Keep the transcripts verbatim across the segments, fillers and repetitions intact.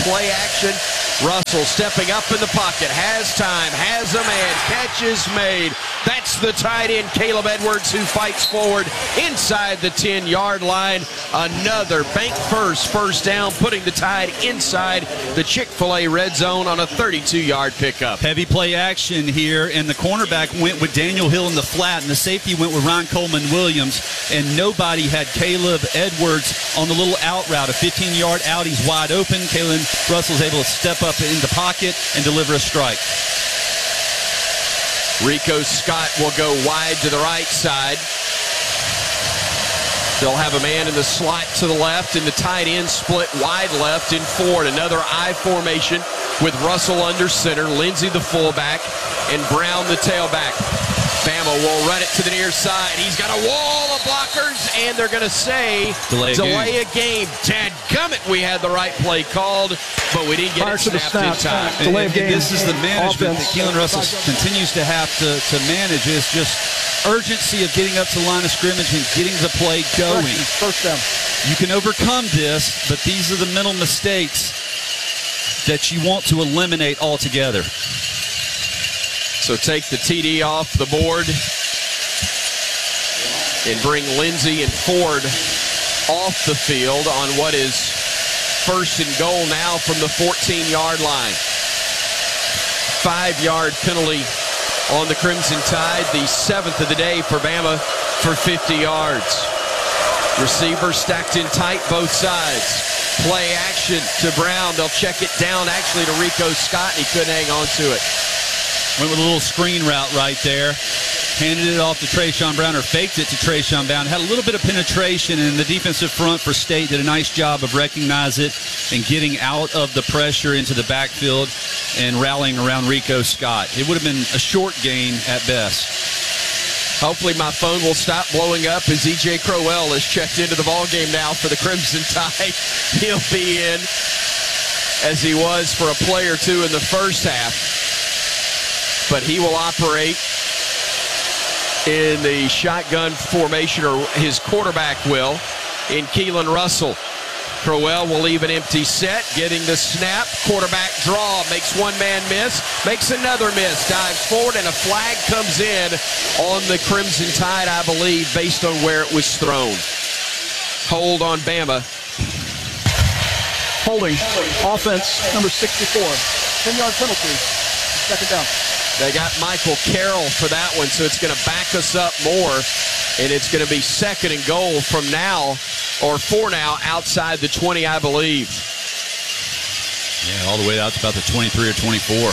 play action. Russell stepping up in the pocket, has time, has a man, catch is made. That's the tight end, Caleb Edwards, who fights forward inside the ten-yard line. Another bank first first down, putting the Tide inside the Chick-fil-A red zone on a thirty-two-yard pickup. Heavy play action here, and the cornerback went with Daniel Hill in the flat, and the safety went with Ron Coleman Williams, and nobody had Caleb Edwards on the little out route. A fifteen-yard out, he's wide open. Kalen Russell's able to step up in the pocket and deliver a strike. Rico Scott will go wide to the right side. They'll have a man in the slot to the left, and the tight end split wide left in Ford. Another I formation with Russell under center, Lindsey the fullback, and Brown the tailback. Bama will run it to the near side. He's got a wall of blockers, and they're going to say delay, delay a game. a game. Dadgummit, we had the right play called, but we didn't get Prior it to the snapped snap. in time. And, Delay and, of game. and this is the management Offense. that Keelan Russell continues to have to, to manage, is just urgency of getting up to the line of scrimmage and getting the play going. First down. You can overcome this, but these are the mental mistakes that you want to eliminate altogether. So take the T D off the board and bring Lindsey and Ford off the field on what is first and goal now from the fourteen-yard line. Five-yard penalty on the Crimson Tide, the seventh of the day for Bama for fifty yards. Receivers stacked in tight both sides. Play action to Brown. They'll check it down actually to Rico Scott, and he couldn't hang on to it. Went with a little screen route right there. Handed it off to Trayshawn Brown, or faked it to Trayshawn Brown. Had a little bit of penetration, and the defensive front for State did a nice job of recognizing it and getting out of the pressure into the backfield and rallying around Rico Scott. It would have been a short gain at best. Hopefully my phone will stop blowing up as E J Crowell is checked into the ballgame now for the Crimson Tide. He'll be in as he was for a play or two in the first half. But he will operate in the shotgun formation, or his quarterback will, in Keelan Russell. Crowell will leave an empty set, getting the snap. Quarterback draw, makes one man miss, makes another miss, dives forward, and a flag comes in on the Crimson Tide, I believe, based on where it was thrown. Hold on Bama. Holding. Offense, number sixty-four. ten-yard penalty. Second down. They got Michael Carroll for that one, so it's going to back us up more, and it's going to be second and goal from now, or for now, outside the twenty, I believe. Yeah, all the way out to about the twenty-three or twenty-four.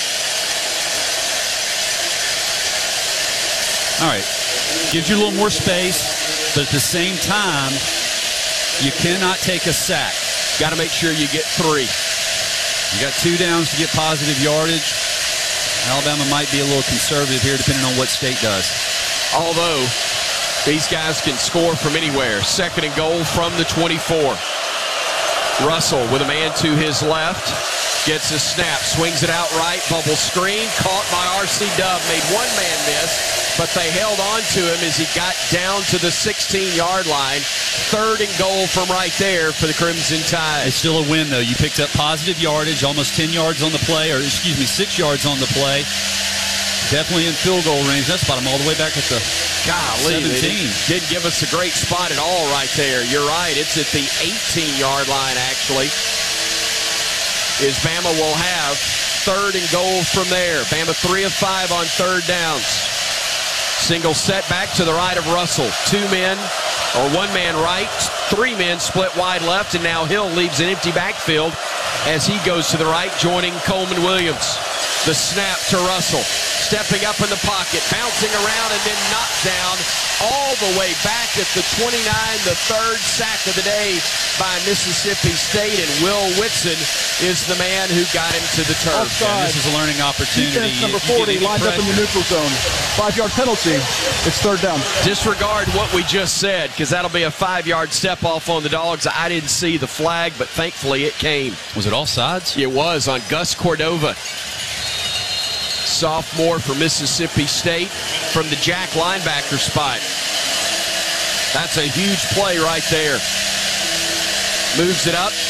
All right. Gives you a little more space, but at the same time, you cannot take a sack. Got to make sure you get three. You got two downs to get positive yardage. Alabama might be a little conservative here, depending on what State does. Although, these guys can score from anywhere. Second and goal from the twenty-four. Russell with a man to his left. Gets a snap, swings it out right, bubble screen, caught by R C Dub, made one man miss, but they held on to him as he got down to the sixteen-yard line. Third and goal from right there for the Crimson Tide. It's still a win, though. You picked up positive yardage, almost ten yards on the play, or excuse me, six yards on the play. Definitely in field goal range. That's about them all the way back at the Golly, seventeen. Didn't give us a great spot at all right there. You're right. It's at the eighteen-yard line, actually. Is Bama will have third and goal from there. Bama three of five on third downs. Single setback to the right of Russell. Two men, or one man right, three men split wide left, and now Hill leaves an empty backfield as he goes to the right, joining Coleman Williams. The snap to Russell. Stepping up in the pocket, bouncing around, and then knocked down all the way back at the twenty-nine, the third sack of the day by Mississippi State, and Will Whitson is the man who got him to the turf. And this is a learning opportunity. Defense number forty lined up in the neutral zone. Five-yard penalty. It's third down. Disregard what we just said, because that'll be a five-yard step-off on the Dogs. I didn't see the flag, but thankfully it came. Was it offsides? It was on Gus Cordova. Sophomore for Mississippi State from the Jack linebacker spot. That's a huge play right there. Moves it up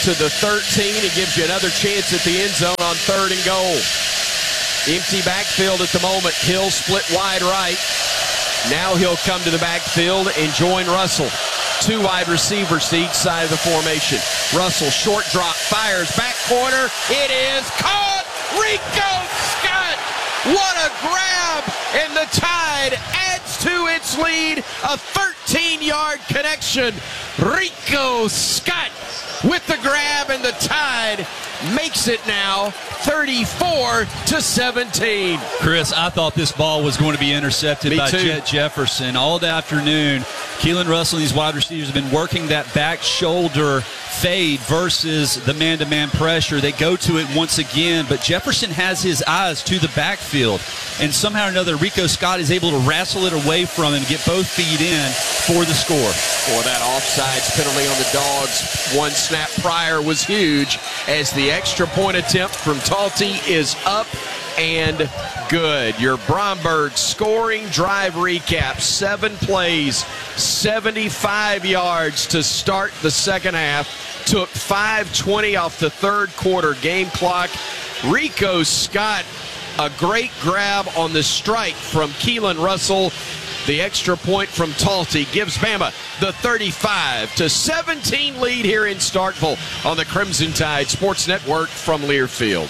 to the thirteen. It gives you another chance at the end zone on third and goal. Empty backfield at the moment. Hill split wide right. Now he'll come to the backfield and join Russell. Two wide receivers to each side of the formation. Russell, short drop, fires, back corner. It is caught. Rico Scott. What a grab. And the Tide adds to its lead. A thirteen-yard connection. Rico Scott with the grab, and the Tide makes it now thirty-four to seventeen. Chris, I thought this ball was going to be intercepted Me by too. Jet Jefferson all the afternoon. Keelan Russell and these wide receivers have been working that back shoulder fade versus the man-to-man pressure. They go to it once again, but Jefferson has his eyes to the backfield, and somehow or another Rico Scott is able to wrestle it away from him and get both feet in for the score. Boy, that offsides penalty on the Dogs one snap prior was huge, as the extra point attempt from Talty is up and good. Your Bromberg scoring drive recap. Seven plays, seventy-five yards to start the second half. Took five twenty off the third quarter game clock. Rico Scott, a great grab on the strike from Keelan Russell. The extra point from Talty gives Bama the thirty-five to seventeen lead here in Starkville on the Crimson Tide Sports Network from Learfield.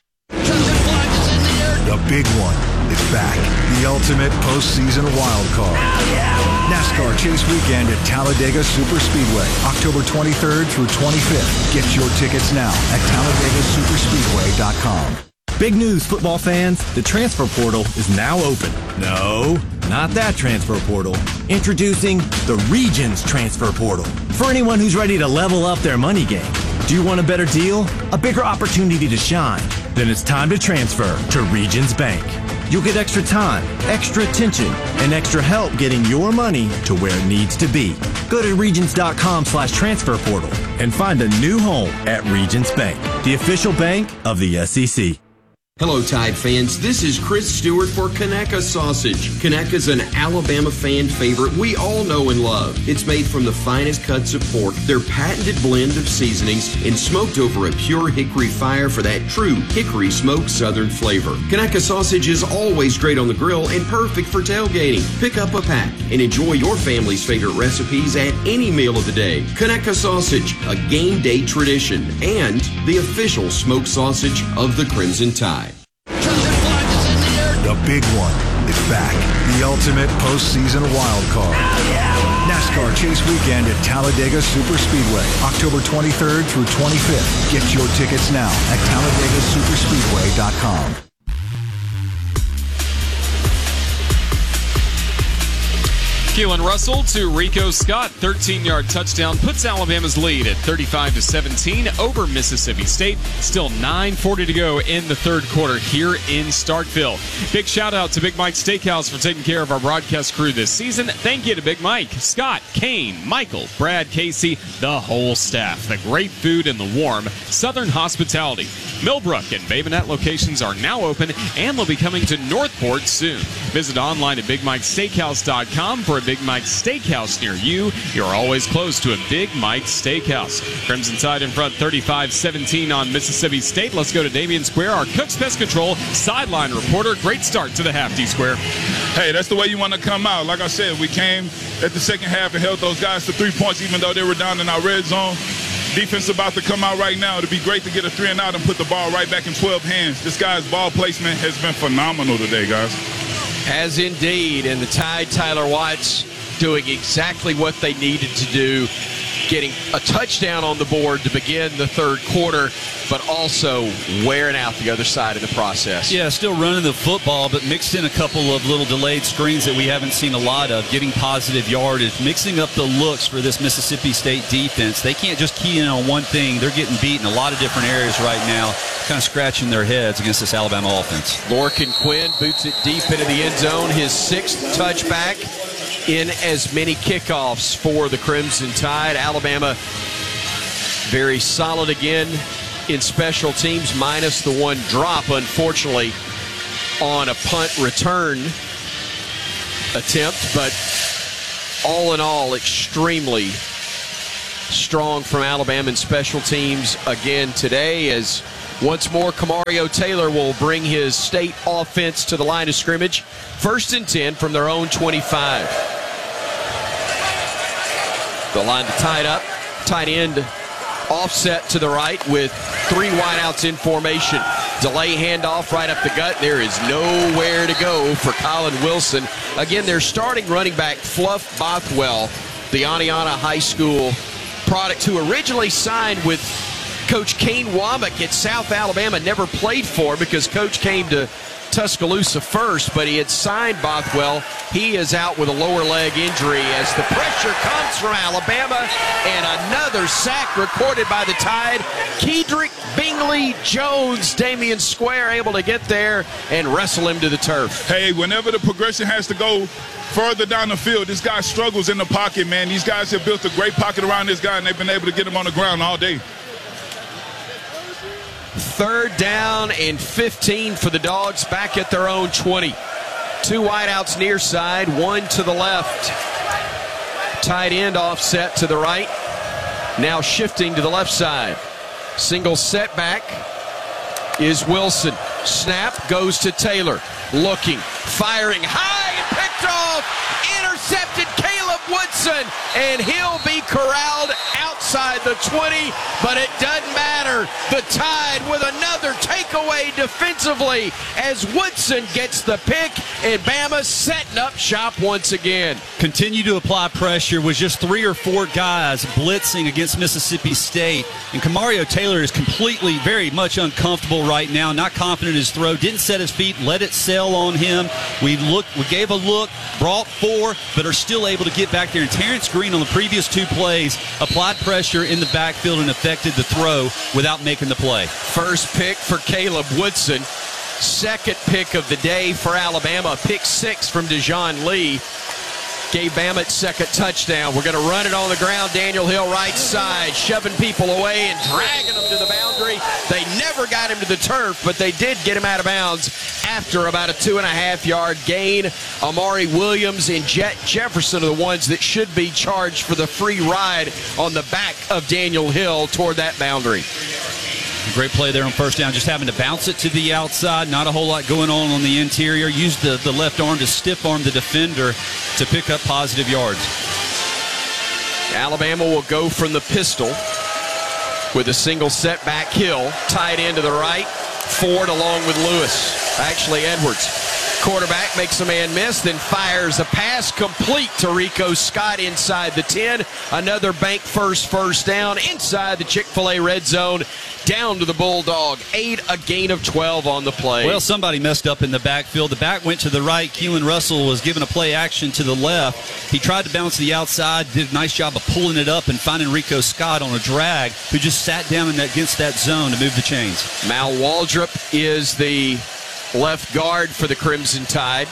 The big one is back. The ultimate postseason wild card. NASCAR Chase Weekend at Talladega Superspeedway, October twenty-third through twenty-fifth. Get your tickets now at Talladega Superspeedway dot com. Big news, football fans. The transfer portal is now open. No, not that transfer portal. Introducing the Regions Transfer Portal. For anyone who's ready to level up their money game. Do you want a better deal? A bigger opportunity to shine? Then it's time to transfer to Regions Bank. You'll get extra time, extra attention, and extra help getting your money to where it needs to be. Go to Regions.com slash transfer portal and find a new home at Regions Bank, the official bank of the S E C. Hello, Tide fans. This is Chris Stewart for Conecuh Sausage. Conecuh's an Alabama fan favorite we all know and love. It's made from the finest cuts of pork, their patented blend of seasonings, and smoked over a pure hickory fire for that true hickory smoked southern flavor. Conecuh Sausage is always great on the grill and perfect for tailgating. Pick up a pack and enjoy your family's favorite recipes at any meal of the day. Conecuh Sausage, a game day tradition, and the official smoked sausage of the Crimson Tide. The big one is back. The ultimate postseason wild card. NASCAR Chase Weekend at Talladega Superspeedway, October twenty-third through twenty-fifth. Get your tickets now at Talladega Superspeedway dot com. Keelan Russell to Rico Scott, thirteen-yard touchdown, puts Alabama's lead at thirty-five to seventeen over Mississippi State. Still nine forty to go in the third quarter here in Starkville. Big shout out to Big Mike Steakhouse for taking care of our broadcast crew this season. Thank you to Big Mike, Scott, Kane, Michael, Brad, Casey, the whole staff. The great food and the warm Southern hospitality. Millbrook and Babonet locations are now open, and they'll be coming to Northport soon. Visit online at big mike steakhouse dot com for a Big Mike Steakhouse near you. You're always close to a Big Mike Steakhouse. Crimson Tide in front thirty-five seventeen on Mississippi State. Let's go to Damien Square, our Cooks Pest Control sideline reporter. Great start to the half, D Square. Hey, that's the way you want to come out. Like I said, we came at the second half and held those guys to three points even though they were down in our red zone. Defense about to come out right now. It'd be great to get a three and out and put the ball right back in twelve hands. This guy's ball placement has been phenomenal today, guys. Has indeed, and the Tide, Tyler Watts, doing exactly what they needed to do, getting a touchdown on the board to begin the third quarter, but also wearing out the other side of the process. Yeah, still running the football, but mixed in a couple of little delayed screens that we haven't seen a lot of, getting positive yardage, mixing up the looks for this Mississippi State defense. They can't just key in on one thing. They're getting beat in a lot of different areas right now, kind of scratching their heads against this Alabama offense. Lorcan Quinn boots it deep into the end zone, his sixth touchback in as many kickoffs for the Crimson Tide. Alabama very solid again in special teams, minus the one drop, unfortunately, on a punt return attempt. But all in all, extremely strong from Alabama in special teams again today, as once more Kamario Taylor will bring his state offense to the line of scrimmage. First and ten from their own twenty-five. The line to tie it up. Tight end offset to the right with three wideouts in formation. Delay handoff right up the gut. There is nowhere to go for Colin Wilson. Again, their starting running back, Fluff Bothwell, the Aniana High School product, who originally signed with Coach Kane Womack at South Alabama, never played for because Coach came to Tuscaloosa first, but he had signed Bothwell. He is out with a lower leg injury as the pressure comes from Alabama, and another sack recorded by the Tide. Kedrick Bingley Jones, Damian Square able to get there and wrestle him to the turf. Hey, whenever the progression has to go further down the field, this guy struggles in the pocket, man. These guys have built a great pocket around this guy, and they've been able to get him on the ground all day. Third down and fifteen for the Dogs back at their own twenty. Two wideouts near side, one to the left. Tight end offset to the right. Now shifting to the left side. Single setback is Wilson. Snap goes to Taylor. Looking, firing high and picked off. Intercepted Caleb Woodson, and he'll be corralled outside the twenty, but it doesn't matter. The Tide with another takeaway defensively as Woodson gets the pick, and Bama setting up shop once again. Continue to apply pressure with just three or four guys blitzing against Mississippi State, and Kamario Taylor is completely, very much uncomfortable right now, not confident in his throw, didn't set his feet, let it sail on him. We looked, we gave a look, brought four, but are still able to get back there. And Terrence Green on the previous two plays applied pressure in the backfield and affected the throw without making the play. First pick for Caleb Woodson. Second pick of the day for Alabama. Pick six from Dejon Lee. Gave Bama its second touchdown. We're going to run it on the ground. Daniel Hill right side, shoving people away and dragging them to the boundary. They never got him to the turf, but they did get him out of bounds after about a two and a half yard gain. Amari Williams and Jet Jefferson are the ones that should be charged for the free ride on the back of Daniel Hill toward that boundary. Great play there on first down, just having to bounce it to the outside. Not a whole lot going on on the interior. Used the, the left arm to stiff arm the defender to pick up positive yards. Alabama will go from the pistol with a single setback. Hill, tight end to the right. Ford along with Lewis. Actually, Edwards. Quarterback makes a man miss, then fires a pass complete to Rico Scott inside the ten. Another bank first first down inside the Chick-fil-A red zone. Down to the Bulldog. Eight, a gain of twelve on the play. Well, somebody messed up in the backfield. The back went to the right. Keelan Russell was given a play action to the left. He tried to bounce to the outside, did a nice job of pulling it up and finding Rico Scott on a drag, who just sat down in that, against that zone to move the chains. Mal Waldrop is the left guard for the Crimson Tide.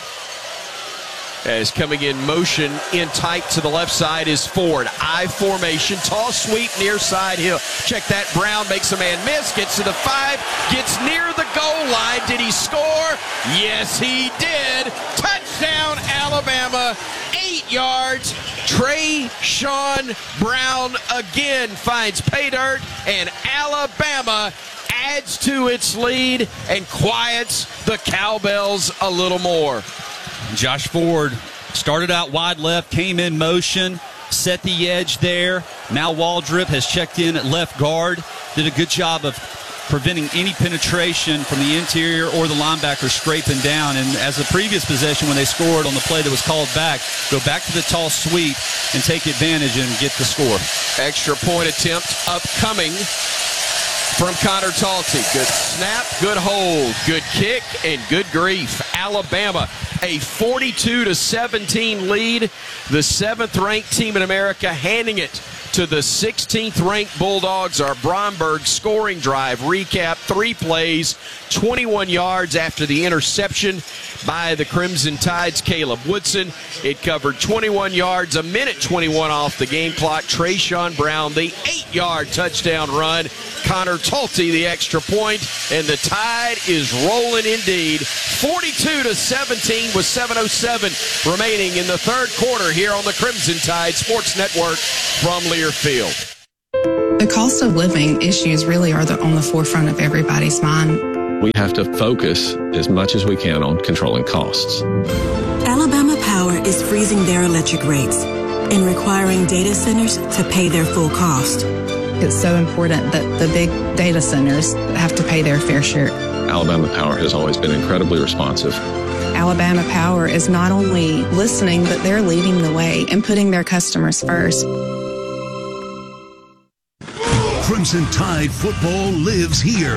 As coming in motion in tight to the left side is Ford. I formation, tall sweep near side Hill. Check that. Brown makes a man miss, gets to the five, gets near the goal line. Did he score? Yes, he did. Touchdown, Alabama. Eight yards. Trey Sean Brown again finds pay dirt, and Alabama adds to its lead and quiets the cowbells a little more. Josh Ford started out wide left, came in motion, set the edge there. Mal Waldrop has checked in at left guard, did a good job of preventing any penetration from the interior or the linebacker scraping down. And as the previous possession, when they scored on the play that was called back, go back to the tall sweep and take advantage and get the score. Extra point attempt upcoming from Connor Talty. Good snap, good hold, good kick, and good grief. Alabama, a forty-two to seventeen lead. The seventh ranked team in America handing it to the sixteenth ranked Bulldogs. Our Bromberg scoring drive recap, three plays, twenty-one yards after the interception by the Crimson Tide's Caleb Woodson. It covered twenty-one yards, a minute twenty-one off the game clock. Trayshawn Brown, the eight-yard touchdown run. Connor Talty, the extra point, and the Tide is rolling indeed. forty-two to seventeen with seven oh seven remaining in the third quarter here on the Crimson Tide Sports Network from Learfield. cost of living issues really are the, on the forefront of everybody's mind. We have to focus as much as we can on controlling costs. Alabama Power is freezing their electric rates and requiring data centers to pay their full cost. It's so important that the big data centers have to pay their fair share. Alabama Power has always been incredibly responsive. Alabama Power is not only listening, but they're leading the way and putting their customers first. Crimson Tide football lives here.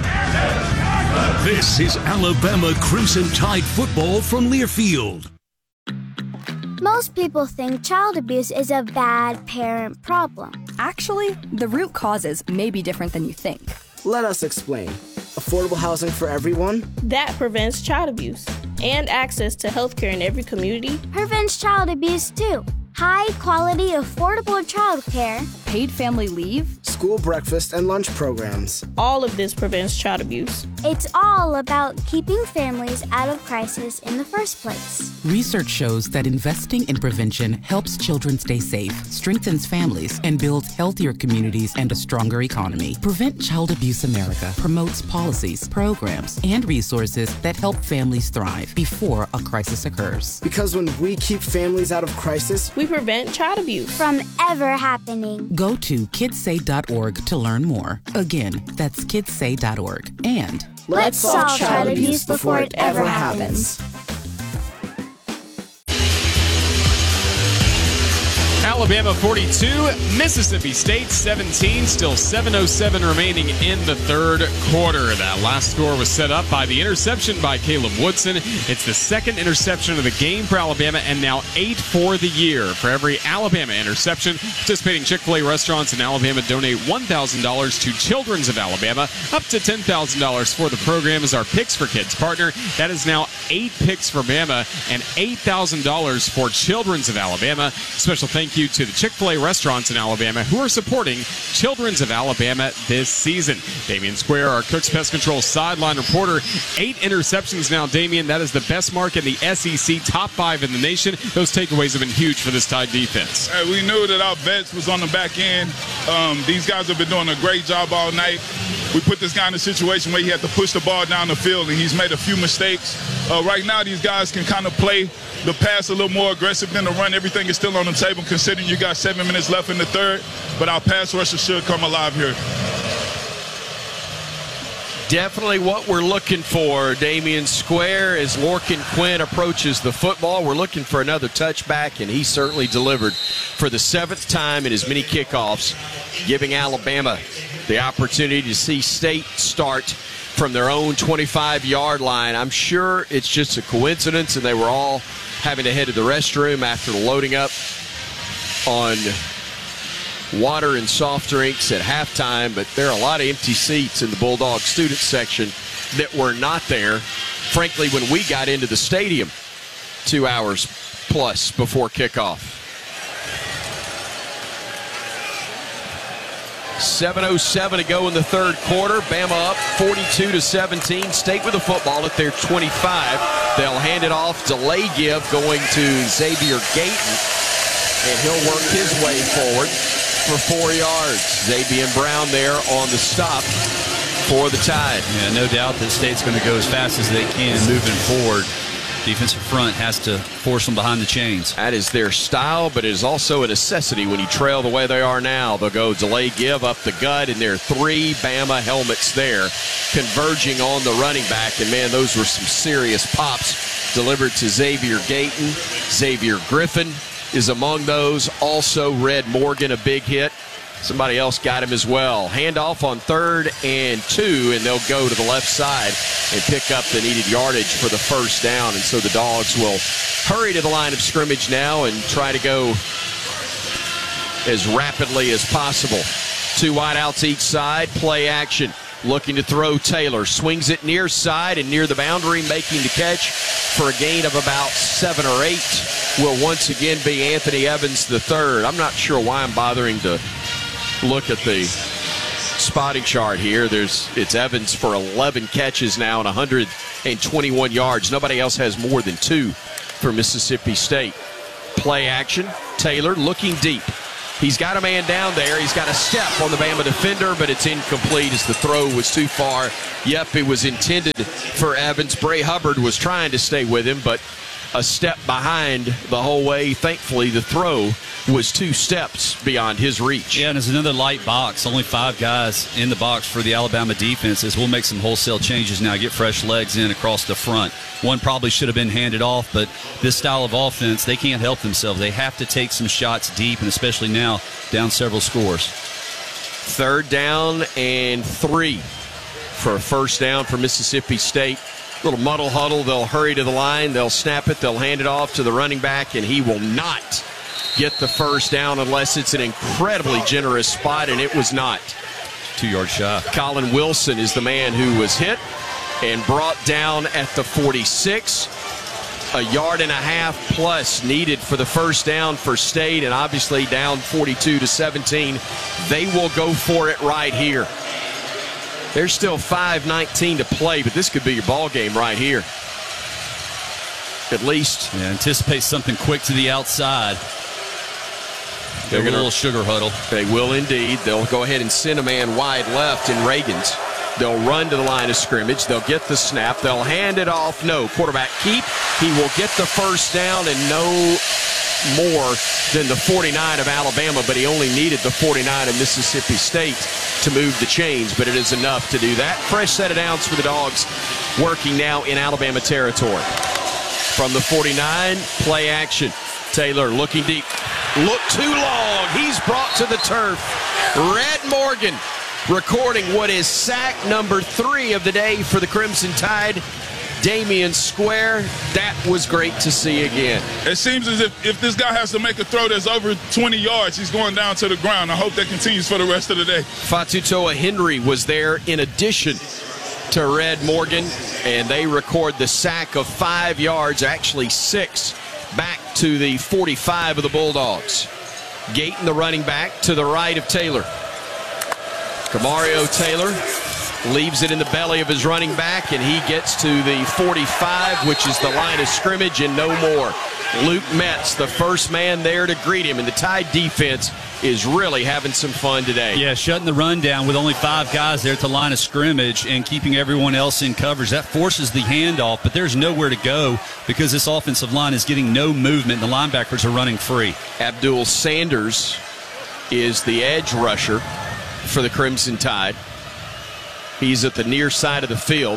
This is Alabama Crimson Tide football from Learfield. Most people think child abuse is a bad parent problem. Actually, the root causes may be different than you think. Let us explain. Affordable housing for everyone? That prevents child abuse. And access to health care in every community. Prevents child abuse too. High quality, affordable child care. Paid family leave. School breakfast and lunch programs. All of this prevents child abuse. It's all about keeping families out of crisis in the first place. Research shows that investing in prevention helps children stay safe, strengthens families, and builds healthier communities and a stronger economy. Prevent Child Abuse America promotes policies, programs, and resources that help families thrive before a crisis occurs. Because when we keep families out of crisis, we prevent child abuse from ever happening. Go to kids say dot org to learn more. Again, that's kids say dot org. And let's solve child abuse before it ever happens. Alabama forty-two, Mississippi State seventeen, still seven oh seven remaining in the third quarter. That last score was set up by the interception by Caleb Woodson. It's the second interception of the game for Alabama and now eight for the year. For every Alabama interception, participating Chick-fil-A restaurants in Alabama donate one thousand dollars to Children's of Alabama. Up to ten thousand dollars for the program is our Picks for Kids partner. That is now eight picks for Bama and eight thousand dollars for Children's of Alabama. Special thank you to the Chick-fil-A restaurants in Alabama who are supporting Children's of Alabama this season. Damian Square, our Cooks Pest Control sideline reporter. Eight interceptions now, Damian. That is the best mark in the S E C, top five in the nation. Those takeaways have been huge for this Tide defense. Hey, we knew that our vets was on the back end. Um, these guys have been doing a great job all night. We put this guy in a situation where he had to push the ball down the field, and he's made a few mistakes. Uh, right now, these guys can kind of play the pass a little more aggressive than the run. Everything is still on the table, considering you got seven minutes left in the third, but our pass rusher should come alive here. Definitely what we're looking for, Damian Square, as Lorcan Quinn approaches the football. We're looking for another touchback, and he certainly delivered for the seventh time in his many kickoffs, giving Alabama the opportunity to see State start from their own twenty-five-yard line. I'm sure it's just a coincidence, and they were all having to head to the restroom after loading up on water and soft drinks at halftime, but there are a lot of empty seats in the Bulldog student section that were not there, frankly, when we got into the stadium two hours plus before kickoff. seven oh seven to go in the third quarter. Bama up forty-two to seventeen. State with the football at their twenty-five. They'll hand it off. Delay give going to Xavier Gayton, and he'll work his way forward for four yards. Xavier Brown there on the stop for the Tide. Yeah, no doubt that State's going to go as fast as they can moving forward. Defensive front has to force them behind the chains. That is their style, but it is also a necessity when you trail the way they are now. They'll go delay give up the gut, and there are three Bama helmets there converging on the running back. And, man, those were some serious pops delivered to Xavier Gayton. Xavier Griffin is among those. Also, Red Morgan, a big hit. Somebody else got him as well. Handoff on third and two, and they'll go to the left side and pick up the needed yardage for the first down. And so the Dogs will hurry to the line of scrimmage now and try to go as rapidly as possible. Two wideouts each side, play action. Looking to throw Taylor. Swings it near side and near the boundary, making the catch for a gain of about seven or eight. Will once again be Anthony Evans the third. I'm not sure why I'm bothering to look at the spotting chart here. There's it's Evans for eleven catches now and one hundred twenty-one yards. Nobody else has more than two for Mississippi State. Play action. Taylor looking deep. He's got a man down there. He's got a step on the Bama defender, but it's incomplete as the throw was too far. Yep, it was intended for Evans. Bray Hubbard was trying to stay with him, but a step behind the whole way. Thankfully, the throw was two steps beyond his reach. Yeah, and it's another light box. Only five guys in the box for the Alabama defense as we'll make some wholesale changes now, get fresh legs in across the front. One probably should have been handed off, but this style of offense, they can't help themselves. They have to take some shots deep, and especially now, down several scores. Third down and three for a first down for Mississippi State. Little muddle huddle. They'll hurry to the line. They'll snap it. They'll hand it off to the running back, and he will not get the first down unless it's an incredibly generous spot, and it was not. Two-yard shot. Colin Wilson is the man who was hit and brought down at the forty-six. A yard and a half plus needed for the first down for State, and obviously down forty-two to seventeen. They will go for it right here. There's still five nineteen to play, but this could be your ball game right here. At least. Yeah, anticipate something quick to the outside. They're going to a little sugar huddle. They will indeed. They'll go ahead and send a man wide left in Reagans. They'll run to the line of scrimmage. They'll get the snap. They'll hand it off. No. Quarterback keep. He will get the first down and no more than the forty-nine of Alabama, but he only needed the forty-nine of Mississippi State to move the chains, but it is enough to do that. Fresh set of downs for the Dogs, working now in Alabama territory. From the forty-nine, play action. Taylor looking deep. Look too long. He's brought to the turf. Red Morgan recording what is sack number three of the day for the Crimson Tide. Damian Square, that was great to see again. It seems as if if this guy has to make a throw that's over twenty yards, he's going down to the ground. I hope that continues for the rest of the day. Fatutoa Henry was there in addition to Red Morgan, and they record the sack of five yards, actually six, back to the forty-five of the Bulldogs. Gayton, the running back, to the right of Taylor. Camario Taylor leaves it in the belly of his running back, and he gets to the forty-five, which is the line of scrimmage, and no more. Luke Metz, the first man there to greet him, and the Tide defense is really having some fun today. Yeah, shutting the run down with only five guys there at the line of scrimmage and keeping everyone else in coverage. That forces the handoff, but there's nowhere to go because this offensive line is getting no movement, and the linebackers are running free. Abdul Sanders is the edge rusher for the Crimson Tide. He's at the near side of the field.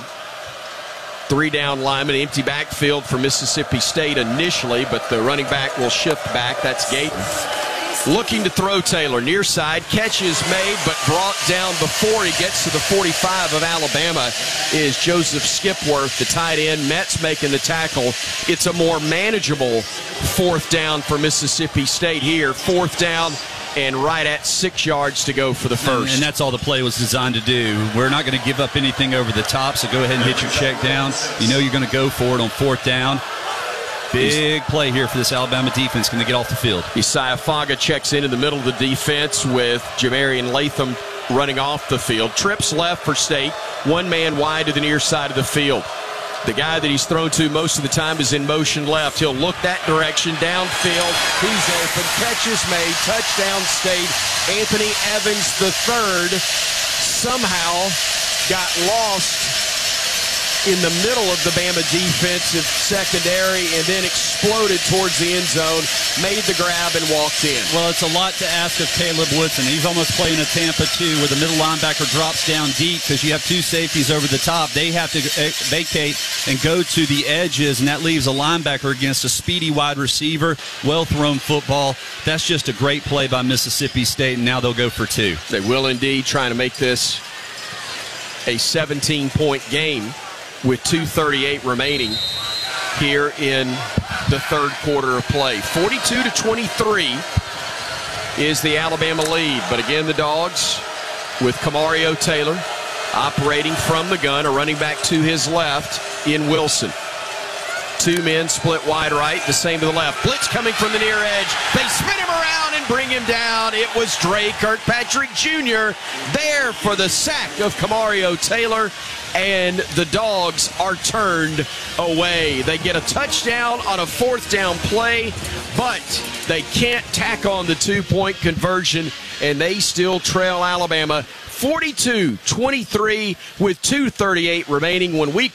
Three down lineman, empty backfield for Mississippi State initially, but the running back will shift back. That's Gayton. Looking to throw Taylor. Near side. Catch is made, but brought down before he gets to the forty-five of Alabama is Joseph Skipworth, the tight end. Metz making the tackle. It's a more manageable fourth down for Mississippi State here. Fourth down and right at six yards to go for the first. And, and that's all the play was designed to do. We're not going to give up anything over the top, so go ahead and hit your check down. You know you're going to go for it on fourth down. Big play here for this Alabama defense. Going to get off the field. Isaiah Faga checks in in the middle of the defense with Jamarian Latham running off the field. Trips left for State. One man wide to the near side of the field. The guy that he's thrown to most of the time is in motion left. He'll look that direction, downfield. He's open. Catch is made. Touchdown State. Anthony Evans the third somehow got lost in the middle of the Bama defensive secondary and then exploded towards the end zone, made the grab, and walked in. Well, it's a lot to ask of Caleb Woodson. He's almost playing a Tampa two where the middle linebacker drops down deep because you have two safeties over the top. They have to vacate and go to the edges, and that leaves a linebacker against a speedy wide receiver. Well-thrown football. That's just a great play by Mississippi State, and now they'll go for two. They will indeed, trying to make this a seventeen-point game with two thirty-eight remaining here in the third quarter of play. forty-two to twenty-three is the Alabama lead. But again, the Dogs with Camario Taylor operating from the gun, a running back to his left in Wilson. Two men split wide right, the same to the left. Blitz coming from the near edge. They spin him around and bring him down. It was Dre Kirkpatrick Junior there for the sack of Camario Taylor. and the Dogs are turned away. They get a touchdown on a fourth down play, but they can't tack on the two-point conversion, and they still trail Alabama forty-two twenty-three with two thirty-eight remaining. When we